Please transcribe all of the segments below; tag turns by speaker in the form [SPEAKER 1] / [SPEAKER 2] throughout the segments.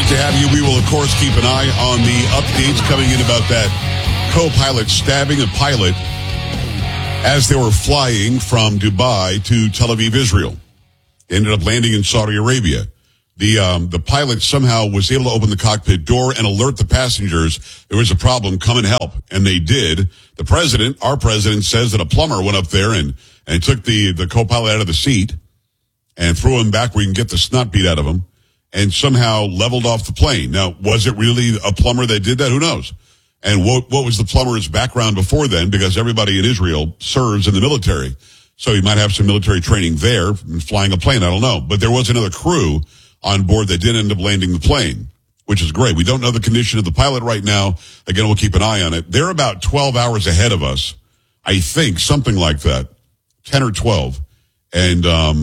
[SPEAKER 1] Great to have you. We will, of course, keep an eye on the updates coming in about that co-pilot stabbing a pilot as they were flying from Dubai to Tel Aviv, Israel. They ended up landing in Saudi Arabia. The pilot somehow was able to open the cockpit door and alert the passengers there was a problem, come and help. And they did. The president, our president, says that a plumber went up there and took the co-pilot out of the seat and threw him back where you can get the snot beat out of him and somehow leveled off the plane. Now, was it really a plumber that did that? Who knows? And what was the plumber's background before then? Because everybody in Israel serves in the military. So he might have some military training there and flying a plane. I don't know. But there was another crew on board that did end up landing the plane, which is great. We don't know the condition of the pilot right now. Again, we'll keep an eye on it. They're about 12 hours ahead of us. I think something like that, 10 or 12. And,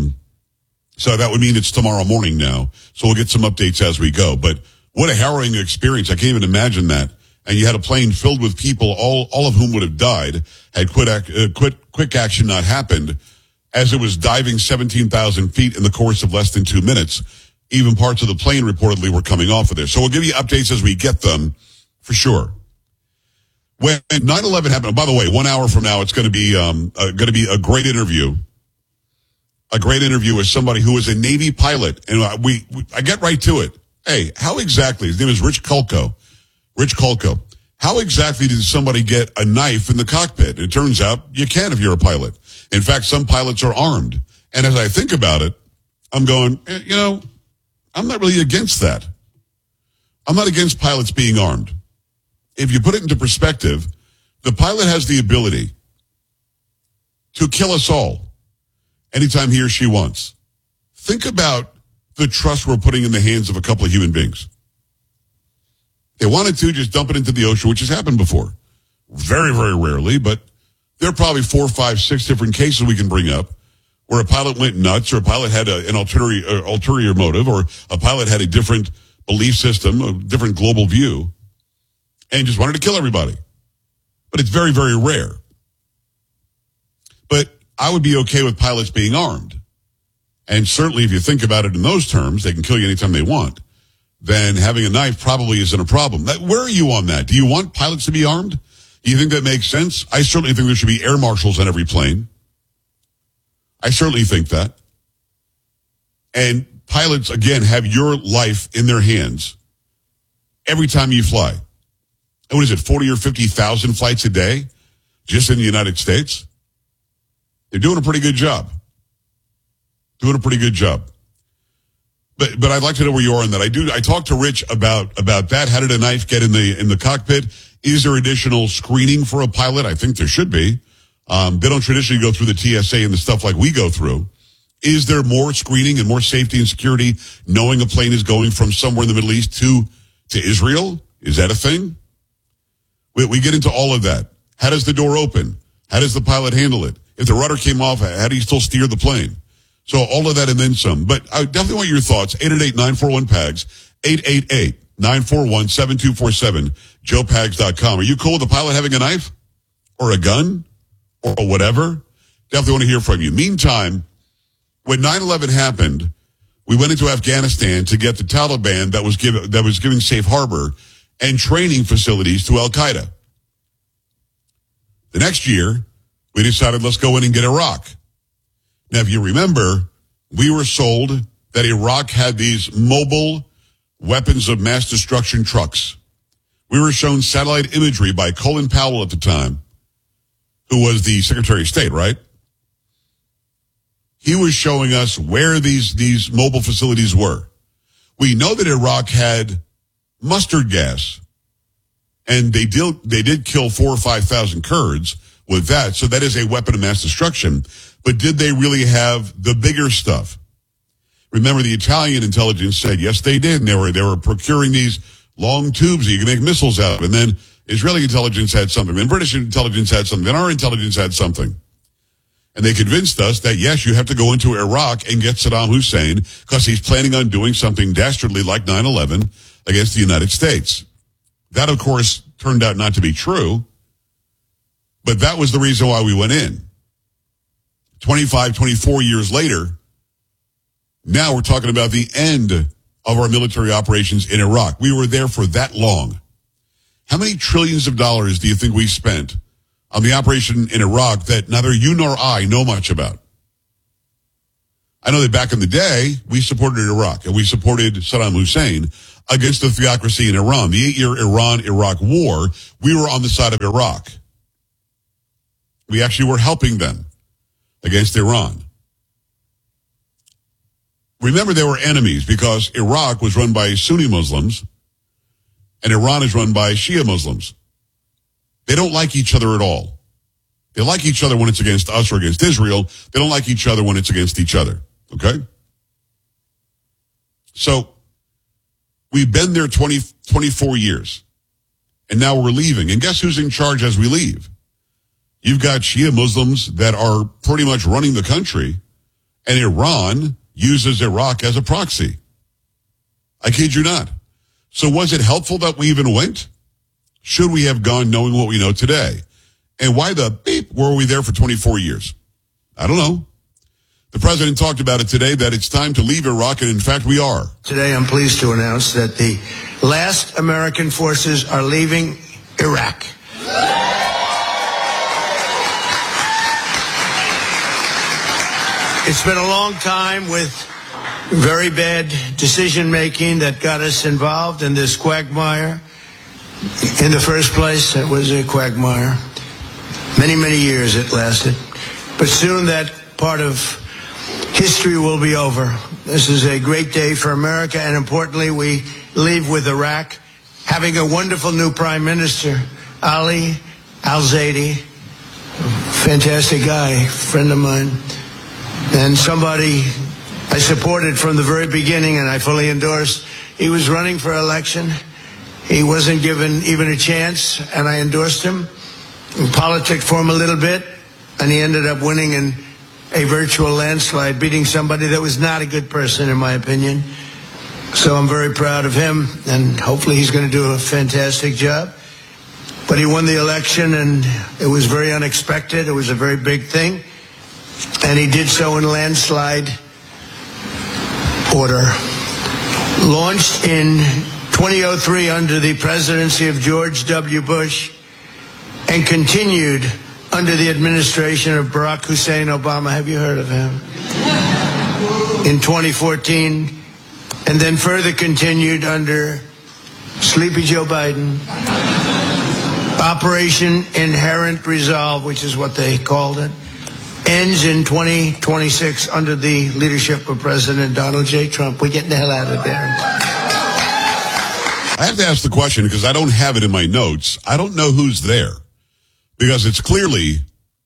[SPEAKER 1] so that would mean it's tomorrow morning now. So we'll get some updates as we go. But what a harrowing experience. I can't even imagine that. And you had a plane filled with people, all of whom would have died had quick action not happened, as it was diving 17,000 feet in the course of less than 2 minutes. Even parts of the plane reportedly were coming off of there. So we'll give you updates as we get them, for sure. When 9/11 happened, by the way, 1 hour from now, it's going to be a great interview. A great interview with somebody who was a Navy pilot. And I get right to it. Hey, how exactly, his name is Rich Kulko. How exactly did somebody get a knife in the cockpit? It turns out you can if you're a pilot. In fact, some pilots are armed. And as I think about it, I'm going, I'm not really against that. I'm not against pilots being armed. If you put it into perspective, the pilot has the ability to kill us all anytime he or she wants. Think about the trust we're putting in the hands of a couple of human beings. They wanted to just dump it into the ocean, which has happened before. Very, very rarely, but there are probably 4, 5, 6 different cases we can bring up where a pilot went nuts, or a pilot had an ulterior motive, or a pilot had a different belief system, a different global view, and just wanted to kill everybody. But it's very, very rare. But I would be okay with pilots being armed. And certainly if you think about it in those terms, they can kill you anytime they want. Then having a knife probably isn't a problem. Where are you on that? Do you want pilots to be armed? Do you think that makes sense? I certainly think there should be air marshals on every plane. I certainly think that. And pilots, again, have your life in their hands every time you fly. And what is it, 40 or 50,000 flights a day just in the United States? They're doing a pretty good job. But I'd like to know where you are on that. I talked to Rich about that. How did a knife get in the cockpit? Is there additional screening for a pilot? I think there should be. They don't traditionally go through the TSA and the stuff like we go through. Is there more screening and more safety and security knowing a plane is going from somewhere in the Middle East to Israel? Is that a thing? We get into all of that. How does the door open? How does the pilot handle it? If the rudder came off, how do you still steer the plane? So all of that and then some. But I definitely want your thoughts. 888-941-PAGS, 888-941-7247, joepags.com. Are you cool with the pilot having a knife or a gun or whatever? Definitely want to hear from you. Meantime, when 9/11 happened, we went into Afghanistan to get the Taliban that was giving safe harbor and training facilities to Al-Qaeda. The next year, we decided let's go in and get Iraq. Now, if you remember, we were sold that Iraq had these mobile weapons of mass destruction trucks. We were shown satellite imagery by Colin Powell at the time, who was the Secretary of State, right? He was showing us where these mobile facilities were. We know that Iraq had mustard gas, and they did kill 4,000 or 5,000 Kurds with that, so that is a weapon of mass destruction. But did they really have the bigger stuff? Remember, the Italian intelligence said, yes, they did, and they were procuring these long tubes that you can make missiles out of. And then Israeli intelligence had something, then British intelligence had something, then our intelligence had something. And they convinced us that, yes, you have to go into Iraq and get Saddam Hussein because he's planning on doing something dastardly like 9/11 against the United States. That, of course, turned out not to be true, but that was the reason why we went in. 25, 24 years later, now we're talking about the end of our military operations in Iraq. We were there for that long. How many trillions of dollars do you think we spent on the operation in Iraq that neither you nor I know much about? I know that back in the day, we supported Iraq, and we supported Saddam Hussein against the theocracy in Iran. The 8-year Iran-Iraq war, we were on the side of Iraq. We actually were helping them against Iran. Remember, they were enemies because Iraq was run by Sunni Muslims and Iran is run by Shia Muslims. They don't like each other at all. They like each other when it's against us or against Israel. They don't like each other when it's against each other. Okay? So, we've been there 24 years. And now we're leaving. And guess who's in charge as we leave? You've got Shia Muslims that are pretty much running the country. And Iran uses Iraq as a proxy. I kid you not. So was it helpful that we even went? Should we have gone knowing what we know today? And why the beep were we there for 24 years? I don't know. The president talked about it today, that it's time to leave Iraq, and in fact we are.
[SPEAKER 2] Today I'm pleased to announce that the last American forces are leaving Iraq. It's been a long time with very bad decision-making that got us involved in this quagmire. In the first place, it was a quagmire. Many, many years it lasted. But soon that part of history will be over. This is a great day for America, and importantly, we leave with Iraq having a wonderful new Prime Minister, Ali Al-Zaidi. Fantastic guy, friend of mine, and somebody I supported from the very beginning, and I fully endorsed. He was running for election. He wasn't given even a chance, and I endorsed him. We politicked for him a little bit, and he ended up winning in a virtual landslide, beating somebody that was not a good person, in my opinion. So I'm very proud of him, and hopefully he's going to do a fantastic job. But he won the election, and it was very unexpected. It was a very big thing, and he did so in landslide order. Launched in 2003 under the presidency of George W. Bush, and continued under the administration of Barack Hussein Obama. Have you heard of him? In 2014, and then further continued under Sleepy Joe Biden. Operation Inherent Resolve, which is what they called it, ends in 2026 under the leadership of President Donald J. Trump. We're getting the hell out of there.
[SPEAKER 1] I have to ask the question because I don't have it in my notes. I don't know who's there because it's clearly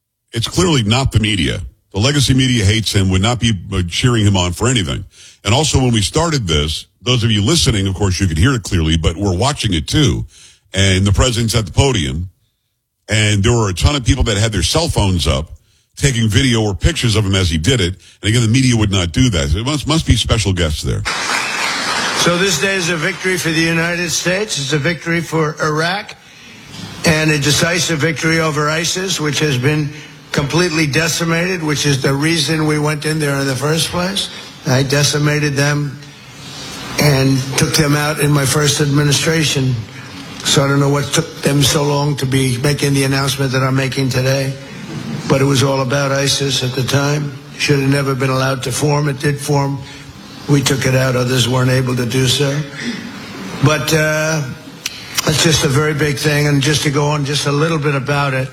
[SPEAKER 1] not the media. The legacy media hates him, would not be cheering him on for anything. And also when we started this, those of you listening, of course, you could hear it clearly, but we're watching it too. And the president's at the podium, and there were a ton of people that had their cell phones up, taking video or pictures of him as he did it. And again, the media would not do that. So it must be special guests there.
[SPEAKER 2] So this day is a victory for the United States. It's a victory for Iraq, and a decisive victory over ISIS, which has been completely decimated, which is the reason we went in there in the first place. I decimated them and took them out in my first administration. So I don't know what took them so long to be making the announcement that I'm making today. But it was all about ISIS at the time. Should have never been allowed to form. It did form. We took it out. Others weren't able to do so. But it's just a very big thing. And just to go on just a little bit about it,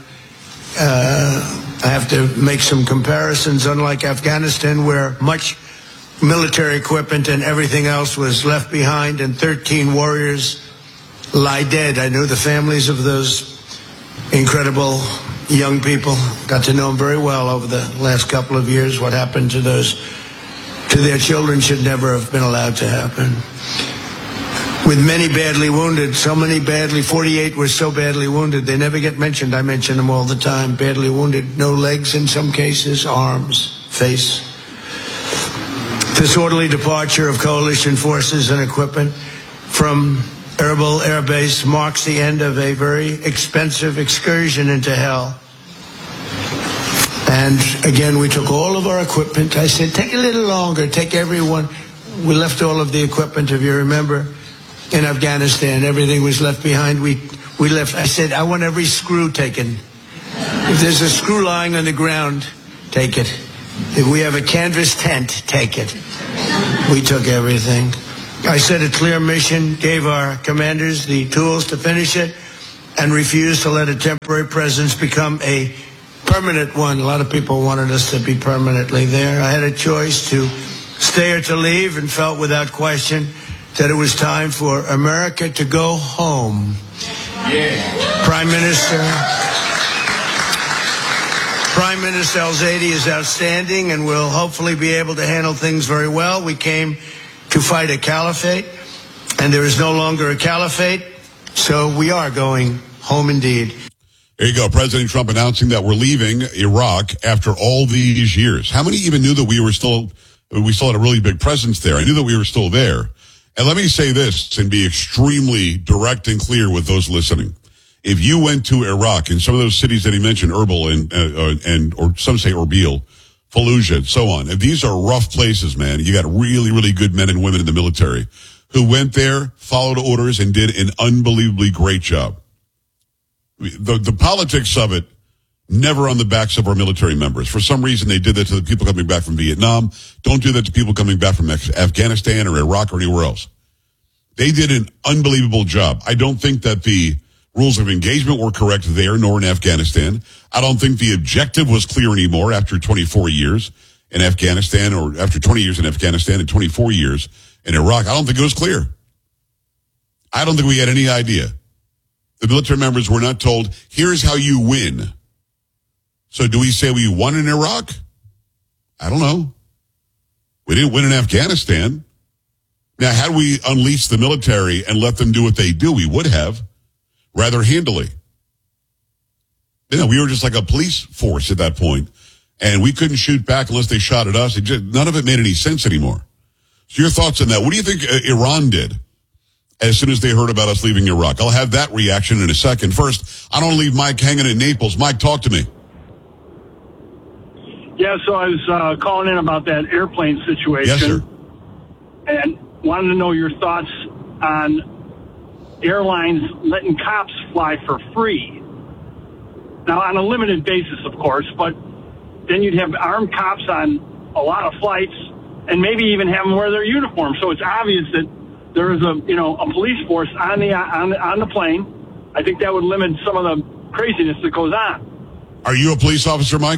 [SPEAKER 2] I have to make some comparisons. Unlike Afghanistan, where much military equipment and everything else was left behind and 13 warriors lie dead. I knew the families of those incredible young people. Got to know them very well over the last couple of years. What happened to their children should never have been allowed to happen. With many badly wounded, 48 were so badly wounded, they never get mentioned. I mention them all the time. Badly wounded, no legs in some cases, arms, face. Disorderly departure of coalition forces and equipment from Erbil Air Base marks the end of a very expensive excursion into hell. And again, we took all of our equipment. I said, take a little longer, take everyone. We left all of the equipment, if you remember, in Afghanistan. Everything was left behind. We left. I said, I want every screw taken. If there's a screw lying on the ground, take it. If we have a canvas tent, take it. We took everything. I set a clear mission, gave our commanders the tools to finish it, and refused to let a temporary presence become a permanent one. A lot of people wanted us to be permanently there. I had a choice to stay or to leave, and felt without question that it was time for America to go home. Yeah. Prime Minister Al-Zaidi is outstanding and will hopefully be able to handle things very well. We came to fight a caliphate, and there is no longer a caliphate, so we are going home indeed.
[SPEAKER 1] There you go. President Trump announcing that we're leaving Iraq after all these years. How many even knew that we still had a really big presence there? I knew that we were still there. And let me say this and be extremely direct and clear with those listening. If you went to Iraq in some of those cities that he mentioned, Erbil or some say Erbil, Fallujah, and so on, if these are rough places, man, you got really, really good men and women in the military who went there, followed orders, and did an unbelievably great job. The politics of it, never on the backs of our military members. For some reason, they did that to the people coming back from Vietnam. Don't do that to people coming back from Afghanistan or Iraq or anywhere else. They did an unbelievable job. I don't think that the rules of engagement were correct there, nor in Afghanistan. I don't think the objective was clear anymore after 24 years in Afghanistan, or after 20 years in Afghanistan and 24 years in Iraq. I don't think it was clear. I don't think we had any idea. The military members were not told, here's how you win. So do we say we won in Iraq? I don't know. We didn't win in Afghanistan. Now, had we unleashed the military and let them do what they do, we would have, rather handily. You know, we were just like a police force at that point, and we couldn't shoot back unless they shot at us. None of it made any sense anymore. So your thoughts on that? What do you think Iran did as soon as they heard about us leaving Iraq? I'll have that reaction in a second. First, I don't leave Mike hanging in Naples. Mike, talk to me.
[SPEAKER 3] Yeah, so I was calling in about that airplane situation.
[SPEAKER 1] Yes, sir.
[SPEAKER 3] And wanted to know your thoughts on airlines letting cops fly for free. Now, on a limited basis, of course, but then you'd have armed cops on a lot of flights and maybe even have them wear their uniform. So it's obvious that there is a police force on the plane. I think that would limit some of the craziness that goes on.
[SPEAKER 1] Are you a police officer, Mike?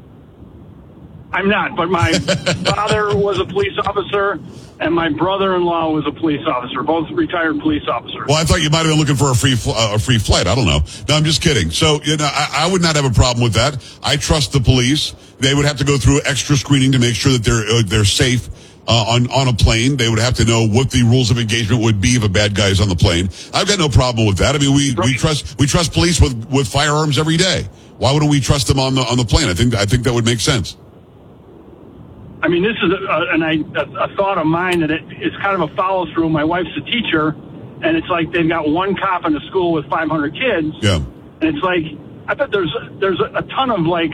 [SPEAKER 3] I'm not, but my father was a police officer, and my brother-in-law was a police officer, both retired police officers.
[SPEAKER 1] Well, I thought you might have been looking for a free flight. I don't know. No, I'm just kidding. So, I would not have a problem with that. I trust the police. They would have to go through extra screening to make sure that they're safe on a plane. They would have to know what the rules of engagement would be if a bad guy is on the plane. I've got no problem with that. I mean, we trust police with firearms every day. Why wouldn't we trust them on the plane? I think that would make sense.
[SPEAKER 3] I mean, this is a thought of mine that it's kind of a follow-through. My wife's a teacher, and it's like they've got one cop in a school with 500 kids. Yeah. And it's like, I bet there's a ton of, like,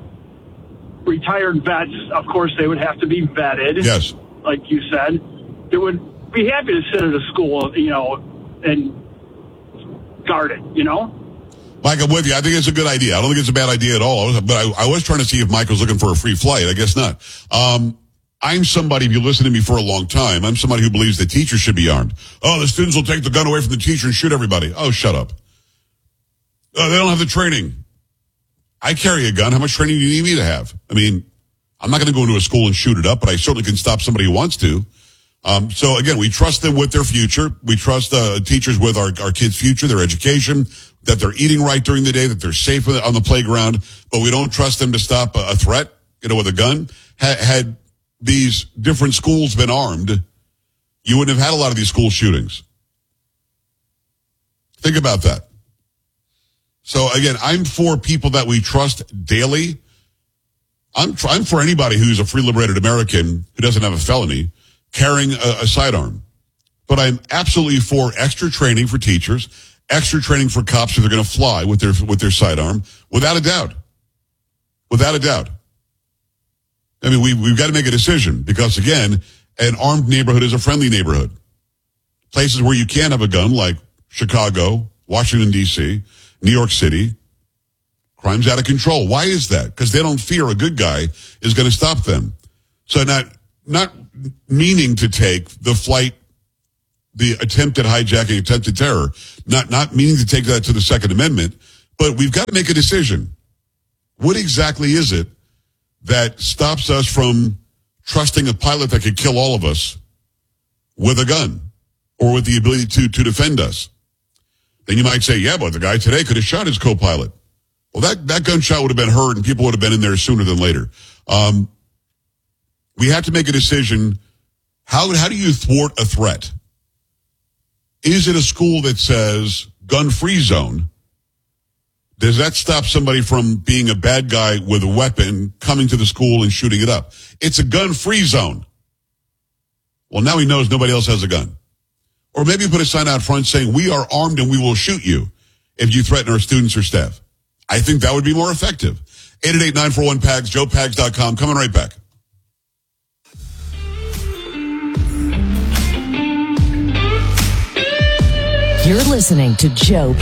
[SPEAKER 3] retired vets. Of course, they would have to be vetted. Yes. Like you said. They would be happy to sit at a school, and guard it,
[SPEAKER 1] Mike, I'm with you. I think it's a good idea. I don't think it's a bad idea at all. But I was trying to see if Mike was looking for a free flight. I guess not. I'm somebody, if you listen to me for a long time, I'm somebody who believes that teachers should be armed. Oh, the students will take the gun away from the teacher and shoot everybody. Oh, shut up. Oh, they don't have the training. I carry a gun. How much training do you need me to have? I mean, I'm not going to go into a school and shoot it up, but I certainly can stop somebody who wants to. So again, we trust them with their future. We trust teachers with our kids' future, their education, that they're eating right during the day, that they're safe on the playground, but we don't trust them to stop a threat, with a gun. Had these different schools been armed, you wouldn't have had a lot of these school shootings. Think about that. So again, I'm for people that we trust daily. I'm for anybody who's a free liberated American who doesn't have a felony carrying a sidearm. But I'm absolutely for extra training for teachers, extra training for cops if they're going to fly with their sidearm, without a doubt. Without a doubt. I mean, we've got to make a decision because, again, an armed neighborhood is a friendly neighborhood. Places where you can have a gun, like Chicago, Washington, D.C., New York City, crime's out of control. Why is that? Because they don't fear a good guy is going to stop them. So not meaning to take the flight, the attempted hijacking, attempted terror, not meaning to take that to the Second Amendment, but we've got to make a decision. What exactly is it that stops us from trusting a pilot that could kill all of us with a gun or with the ability to defend us? Then you might say, yeah, but the guy today could have shot his co-pilot. Well, that gunshot would have been heard and people would have been in there sooner than later. We have to make a decision. How do you thwart a threat? Is it a school that says gun-free zone? Does that stop somebody from being a bad guy with a weapon, coming to the school and shooting it up? It's a gun-free zone. Well, now he knows nobody else has a gun. Or maybe put a sign out front saying, we are armed and we will shoot you if you threaten our students or staff. I think that would be more effective. 888-941-PAGS, joepags.com. Coming right back.
[SPEAKER 4] You're listening to Joe